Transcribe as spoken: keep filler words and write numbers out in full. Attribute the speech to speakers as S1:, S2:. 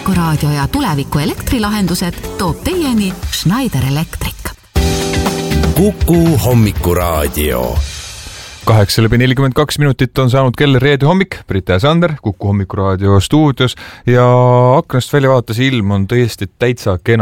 S1: Hommikuraadio ja tuleviku elektrilahendused toob teieni Schneider Electric.
S2: Kuku Hommikuraadio.
S3: kaheksa läbi nelikümmend kaks minutit on saanud kell reede hommik. Brita ja Sander Kuku Hommikuraadio stuudios ja aknast välja vaatas ilm on tõesti täitsa kena.